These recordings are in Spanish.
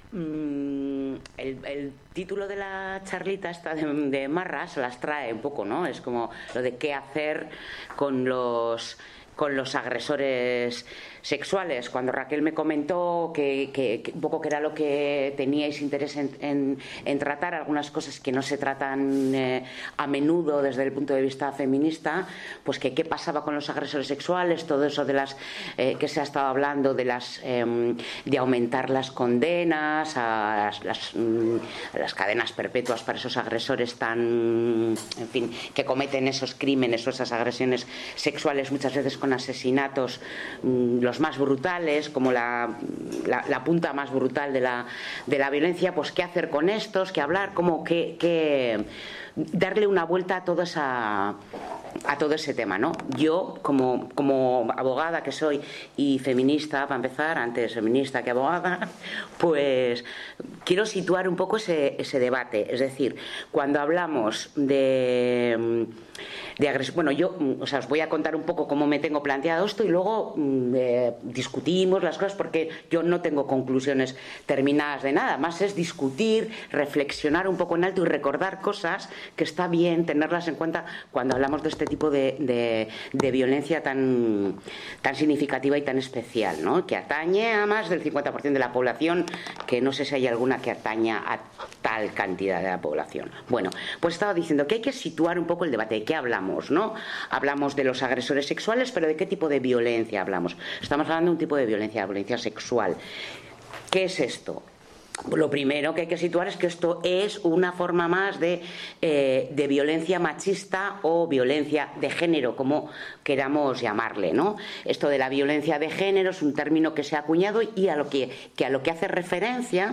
El título de la charlita esta de Marras las trae un poco, ¿no? Es como lo de qué hacer con los agresores sexuales. Cuando Raquel me comentó que un poco que era lo que teníais interés en tratar, algunas cosas que no se tratan a menudo desde el punto de vista feminista, pues que qué pasaba con los agresores sexuales, todo eso de las que se ha estado hablando de aumentar las condenas a las cadenas perpetuas para esos agresores en fin, que cometen esos crímenes o esas agresiones sexuales, muchas veces con asesinatos los más brutales, como la punta más brutal de la violencia. Pues qué hacer con estos, qué hablar, como que darle una vuelta a todo ese tema, ¿no? Yo, como abogada que soy y feminista, para empezar, antes feminista que abogada, pues quiero situar un poco ese debate. Es decir, cuando hablamos de agresión, bueno, yo os voy a contar un poco cómo me tengo planteado esto y luego discutimos las cosas, porque yo no tengo conclusiones terminadas de nada, más es discutir, reflexionar un poco en alto y recordar cosas que está bien tenerlas en cuenta cuando hablamos de este tipo de violencia tan significativa y tan especial, ¿no? Que atañe a más del 50% de la población, que no sé si hay alguna que ataña a tal cantidad de la población. Bueno, pues estaba diciendo que hay que situar un poco el debate. ¿De qué hablamos, no? Hablamos de los agresores sexuales, pero ¿de qué tipo de violencia hablamos? Estamos hablando de un tipo de violencia sexual. ¿Qué es esto? Lo primero que hay que situar es que esto es una forma más de violencia machista o violencia de género, como queramos llamarle, ¿no? Esto de la violencia de género es un término que se ha acuñado y a lo que hace referencia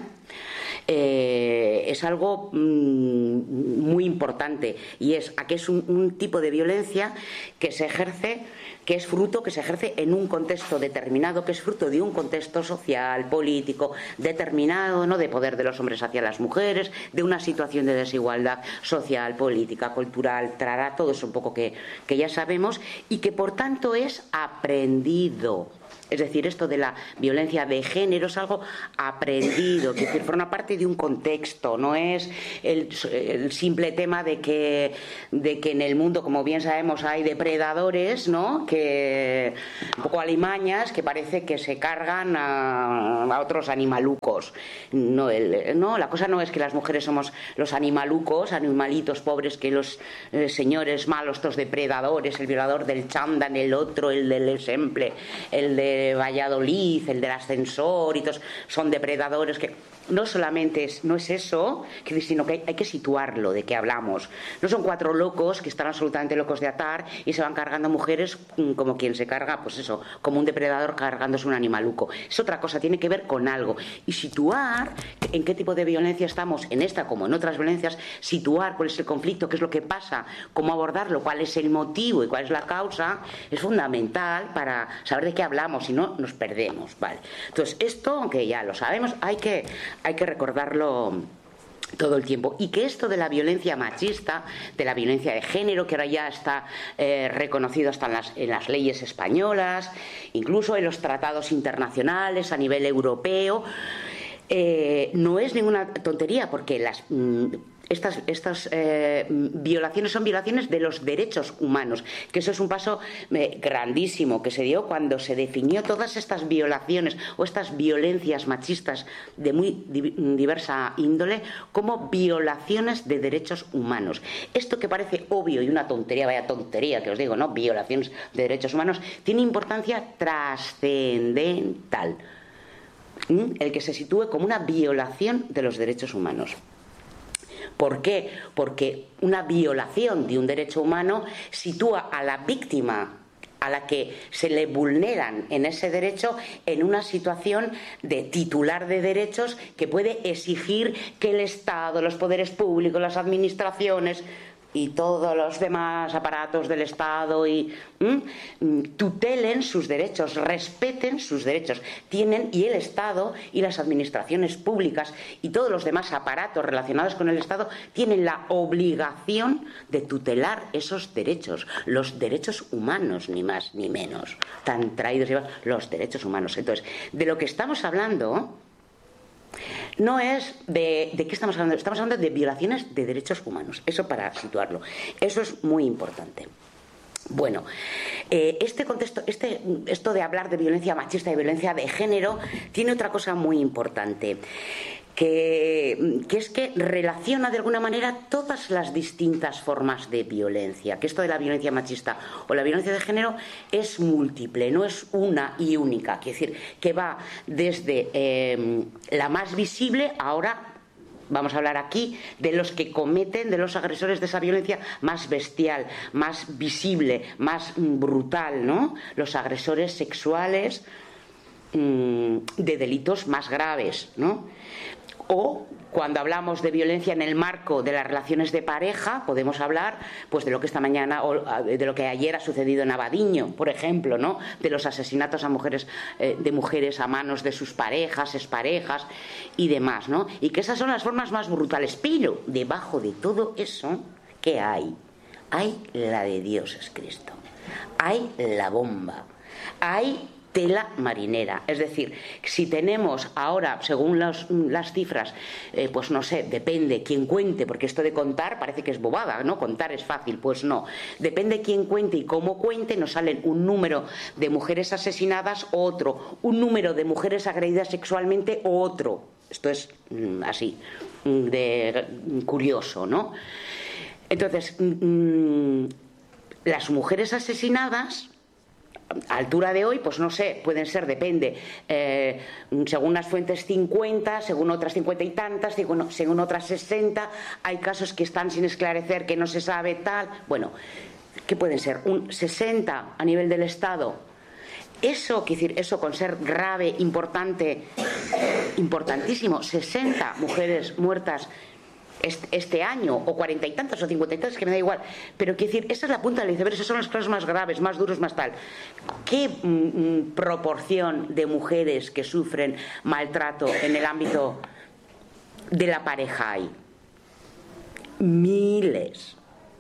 es algo muy importante, y es a que es un tipo de violencia que se ejerce, que se ejerce en un contexto determinado, que es fruto de un contexto social, político determinado, ¿no? De poder de los hombres hacia las mujeres, de una situación de desigualdad social, política, cultural, todo eso un poco que ya sabemos, y que por tanto es aprendido. Es decir, esto de la violencia de género es algo aprendido, que forma parte de un contexto, no es el simple tema de que en el mundo, como bien sabemos, hay depredadores, ¿no? Que un poco alimañas, que parece que se cargan a otros animalucos. No, la cosa no es que las mujeres somos los animalucos, animalitos pobres, que los señores malos, estos depredadores, el violador del chándal, el otro, el del exemple, el de Valladolid, el del ascensor, y todos son depredadores, que no solamente no es eso, sino que hay que situarlo, de qué hablamos. No son cuatro locos que están absolutamente locos de atar y se van cargando mujeres como quien se carga, pues eso, como un depredador cargándose un animaluco. Es otra cosa, tiene que ver con algo. Y situar en qué tipo de violencia estamos, en esta como en otras violencias, situar cuál es el conflicto, qué es lo que pasa, cómo abordarlo, cuál es el motivo y cuál es la causa, es fundamental para saber de qué hablamos, si no nos perdemos, ¿vale? Entonces, esto, aunque ya lo sabemos, hay que recordarlo todo el tiempo. Y que esto de la violencia machista, de la violencia de género, que ahora ya está reconocido hasta en las leyes españolas, incluso en los tratados internacionales a nivel europeo, no es ninguna tontería, porque estas violaciones son violaciones de los derechos humanos, que eso es un paso grandísimo que se dio cuando se definió todas estas violaciones o estas violencias machistas de muy diversa índole como violaciones de derechos humanos. Esto que parece obvio y una tontería, vaya tontería que os digo, ¿no? Violaciones de derechos humanos, tiene importancia trascendental, el que se sitúe como una violación de los derechos humanos. ¿Por qué? Porque una violación de un derecho humano sitúa a la víctima a la que se le vulneran en ese derecho en una situación de titular de derechos que puede exigir que el Estado, los poderes públicos, las administraciones y todos los demás aparatos del Estado tutelen sus derechos, respeten sus derechos. Y el Estado y las administraciones públicas y todos los demás aparatos relacionados con el Estado tienen la obligación de tutelar esos derechos, los derechos humanos, ni más ni menos, tan traídos los derechos humanos. Entonces, de lo que estamos hablando no es de qué estamos hablando. Estamos hablando de violaciones de derechos humanos. Eso para situarlo. Eso es muy importante. Bueno, este contexto, esto de hablar de violencia machista y violencia de género tiene otra cosa muy importante, que es que relaciona de alguna manera todas las distintas formas de violencia, que esto de la violencia machista o la violencia de género es múltiple, no es una y única, quiere decir que va desde la más visible. Ahora vamos a hablar aquí de los que cometen, de los agresores de esa violencia más bestial, más visible, más brutal, ¿no? Los agresores sexuales de delitos más graves, ¿no? O cuando hablamos de violencia en el marco de las relaciones de pareja, podemos hablar pues de lo que esta mañana o de lo que ayer ha sucedido en Abadiño, por ejemplo, ¿no? De los asesinatos a mujeres, de mujeres a manos de sus parejas, exparejas y demás, ¿no? Y que esas son las formas más brutales. Pero debajo de todo eso, ¿qué hay? Hay la de Dios es Cristo. Hay la bomba. Hay tela marinera. Es decir, si tenemos ahora, según las cifras, pues no sé, depende quién cuente, porque esto de contar parece que es bobada, ¿no? Contar es fácil, pues no. Depende quién cuente y cómo cuente, nos salen un número de mujeres asesinadas, otro, un número de mujeres agredidas sexualmente, otro. Esto es así, de curioso, ¿no? Entonces, las mujeres asesinadas a altura de hoy, pues no sé, pueden ser, depende, según unas fuentes 50, según otras 50 y tantas, según otras 60, hay casos que están sin esclarecer, que no se sabe tal. Bueno, ¿qué pueden ser? Un 60 a nivel del Estado. Eso, quiere decir, eso con ser grave, importante, importantísimo, 60 mujeres muertas este año, o 40 y tantas o 50 y tantas, que me da igual, pero quiero decir, esa es la punta del iceberg, esos son los casos más graves, más duros, más tal. ¿Qué proporción de mujeres que sufren maltrato en el ámbito de la pareja hay? Miles,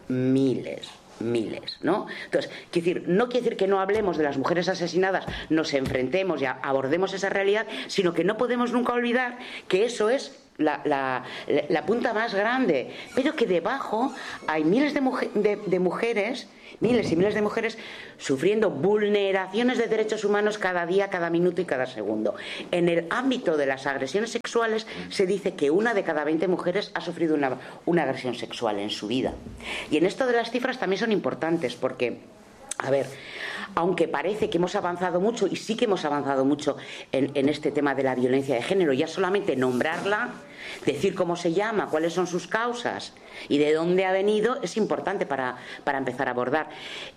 ¿no? Entonces, no quiere decir que no hablemos de las mujeres asesinadas, nos enfrentemos y abordemos esa realidad, sino que no podemos nunca olvidar que eso es la punta más grande, pero que debajo hay miles de mujeres, miles y miles de mujeres sufriendo vulneraciones de derechos humanos cada día, cada minuto y cada segundo. En el ámbito de las agresiones sexuales se dice que 1 de cada 20 mujeres ha sufrido una agresión sexual en su vida. Y en esto de las cifras también son importantes porque, a ver, aunque parece que hemos avanzado mucho, y sí que hemos avanzado mucho en este tema de la violencia de género, ya solamente nombrarla, decir cómo se llama, cuáles son sus causas y de dónde ha venido, es importante para empezar a abordar.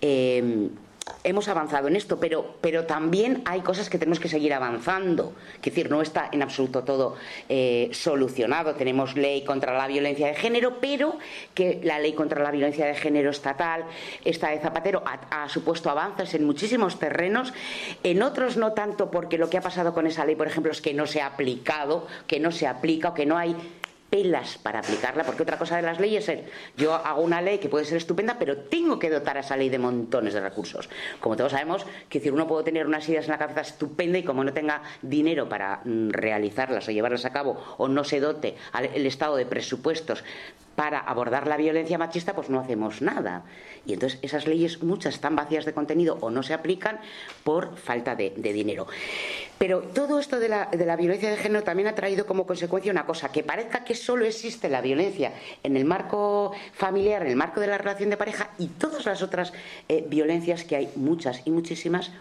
Hemos avanzado en esto, pero también hay cosas que tenemos que seguir avanzando. Es decir, no está en absoluto todo solucionado. Tenemos ley contra la violencia de género, pero que la ley contra la violencia de género estatal, esta de Zapatero, ha supuesto avances en muchísimos terrenos. En otros no tanto, porque lo que ha pasado con esa ley, por ejemplo, es que no se ha aplicado, que no se aplica o que no hay pelas para aplicarla, porque otra cosa de las leyes es, yo hago una ley que puede ser estupenda, pero tengo que dotar a esa ley de montones de recursos. Como todos sabemos, que decir, uno puede tener unas ideas en la cabeza estupenda y como no tenga dinero para realizarlas o llevarlas a cabo, o no se dote el Estado de presupuestos para abordar la violencia machista, pues no hacemos nada. Y entonces esas leyes, muchas están vacías de contenido o no se aplican por falta de dinero. Pero todo esto de la violencia de género también ha traído como consecuencia una cosa, que parezca que solo existe la violencia en el marco familiar, en el marco de la relación de pareja, y todas las otras violencias, que hay muchas y muchísimas,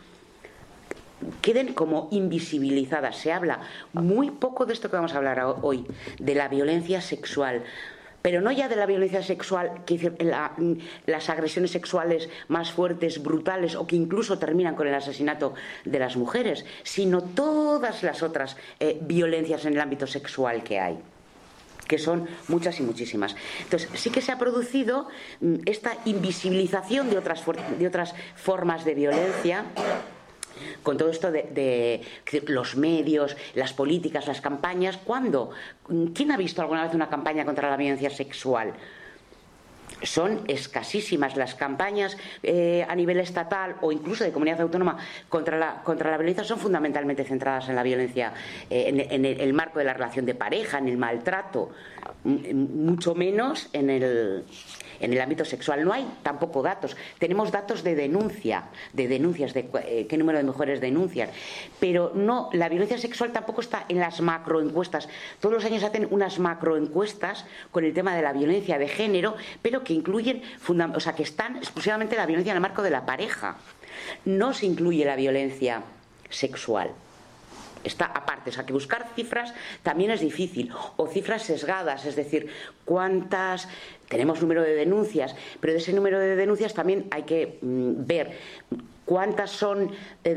queden como invisibilizadas. Se habla muy poco de esto que vamos a hablar hoy, de la violencia sexual. Pero no ya de la violencia sexual, que las agresiones sexuales más fuertes, brutales, o que incluso terminan con el asesinato de las mujeres, sino todas las otras violencias en el ámbito sexual que hay, que son muchas y muchísimas. Entonces, sí que se ha producido esta invisibilización de otras formas de violencia, con todo esto de los medios, las políticas, las campañas. ¿Quién ha visto alguna vez una campaña contra la violencia sexual? son escasísimas. Las campañas a nivel estatal o incluso de comunidad autónoma contra la violencia son fundamentalmente centradas en la violencia, en el marco de la relación de pareja, en el maltrato, mucho menos en el ámbito sexual. No hay tampoco datos. Tenemos datos de denuncias, de qué número de mujeres denuncian, pero no, la violencia sexual tampoco está en las macroencuestas. Todos los años hacen unas macroencuestas con el tema de la violencia de género, pero que incluyen, que están exclusivamente la violencia en el marco de la pareja. No se incluye la violencia sexual. Está aparte, que buscar cifras también es difícil, o cifras sesgadas, es decir, tenemos número de denuncias, pero de ese número de denuncias también hay que ver cuántas son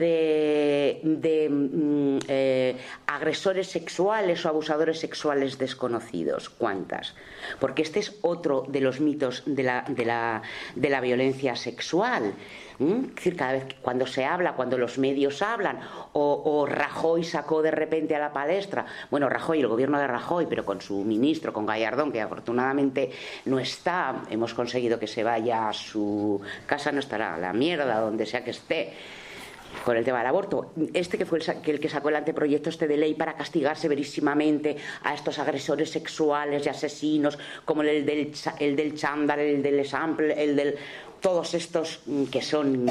de agresores sexuales o abusadores sexuales desconocidos, cuántas, porque este es otro de los mitos de la violencia sexual. Es decir, cada vez cuando se habla, cuando los medios hablan, o Rajoy sacó de repente a la palestra, bueno, Rajoy, el gobierno de Rajoy, pero con su ministro, con Gallardón, que afortunadamente no está, hemos conseguido que se vaya a su casa, no estará, a la mierda, donde sea que esté, con el tema del aborto. Que fue el que sacó el anteproyecto de ley para castigar severísimamente a estos agresores sexuales y asesinos, como el del chándal, el del sample, todos estos que son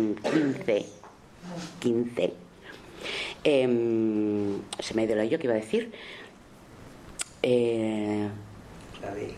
15. Se me ha ido lo yo que iba a decir. La ley.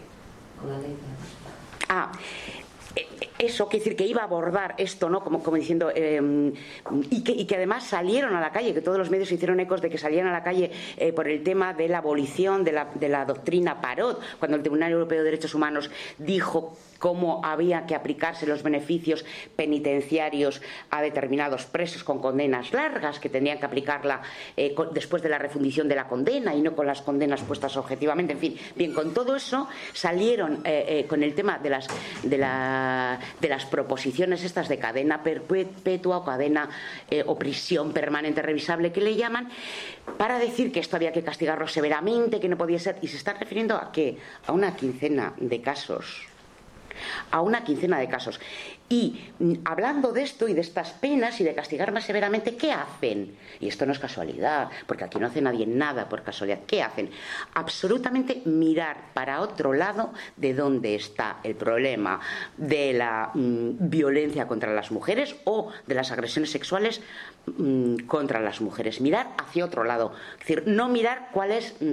Eso, quiere decir que iba a abordar esto, ¿no? Como diciendo, y que además salieron a la calle, que todos los medios hicieron ecos de que salían a la calle por el tema de la abolición de la doctrina Parot, cuando el Tribunal Europeo de Derechos Humanos dijo cómo había que aplicarse los beneficios penitenciarios a determinados presos con condenas largas, que tenían que aplicarla después de la refundición de la condena y no con las condenas puestas objetivamente. En fin, bien, con todo eso salieron con el tema de las proposiciones estas de cadena perpetua o cadena o prisión permanente revisable, que le llaman, para decir que esto había que castigarlo severamente, que no podía ser, y se está refiriendo a ¿qué? A una quincena de casos. Y hablando de esto y de estas penas y de castigar más severamente, ¿qué hacen? Y esto no es casualidad, porque aquí no hace nadie nada por casualidad. ¿Qué hacen? Absolutamente mirar para otro lado de dónde está el problema de la violencia contra las mujeres o de las agresiones sexuales contra las mujeres. Mirar hacia otro lado. Es decir, no mirar cuál es